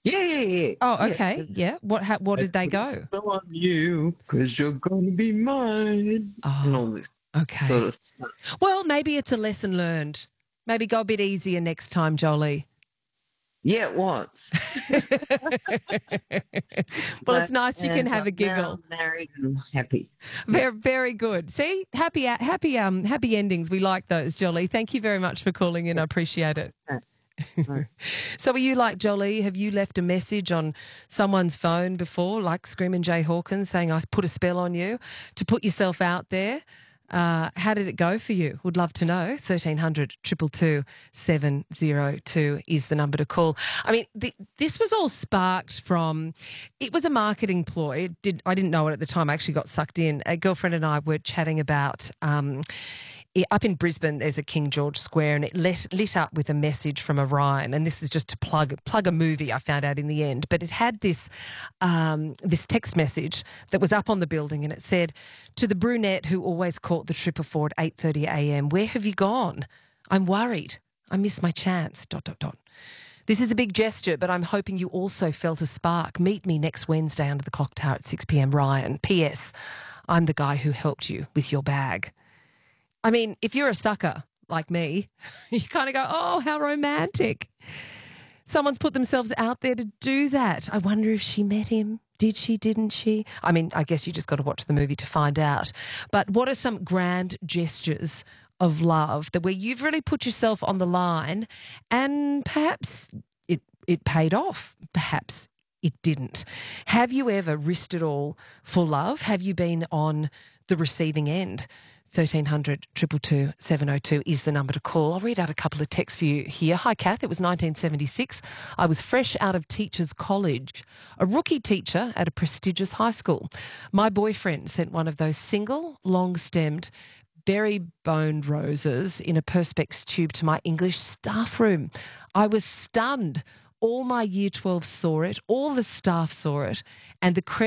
Yeah, yeah, yeah, Oh, yeah. okay. Yeah. What I did they put a go? spell on you because you're gonna be mine, and Oh, all this sort okay. of stuff. Well, maybe it's a lesson learned. Maybe go a bit easier next time, Jolie. Yeah, it was. Well, it's nice you can And have a now giggle. I'm married and happy. Yeah. Very, very good. See, happy endings. We like those, Jolie. Thank you very much for calling in. I appreciate it. Yeah. Right. So, are you like Jolie? Have you left a message on someone's phone before, like Screaming Jay Hawkins, saying I put a spell on you to put yourself out there? How did it go for you? Would love to know. 1300 222 702 is the number to call. I mean, this was all sparked from, it was a marketing ploy. I didn't know it at the time. I actually got sucked in. A girlfriend and I were chatting about up in Brisbane, there's a King George Square, and it lit up with a message from Orion. And this is just to plug a movie I found out in the end. But it had this text message that was up on the building, and it said, "To the brunette who always caught the trip before at 8:30 a.m, where have you gone? I'm worried. I miss my chance. ... This is a big gesture, but I'm hoping you also felt a spark. Meet me next Wednesday under the clock tower at 6 p.m. Ryan. P.S. I'm the guy who helped you with your bag." I mean, if you're a sucker like me, you kind of go, oh, how romantic. Someone's put themselves out there to do that. I wonder if she met him. Did she, didn't she? I mean, I guess you just got to watch the movie to find out. But what are some grand gestures of love that where you've really put yourself on the line and perhaps it paid off, perhaps it didn't? Have you ever risked it all for love? Have you been on the receiving end? 1300 222 702 is the number to call. I'll read out a couple of texts for you here. Hi, Kath. It was 1976. I was fresh out of teachers' college, a rookie teacher at a prestigious high school. My boyfriend sent one of those single, long-stemmed, berry-boned roses in a Perspex tube to my English staff room. I was stunned. All my Year 12 saw it. All the staff saw it. And the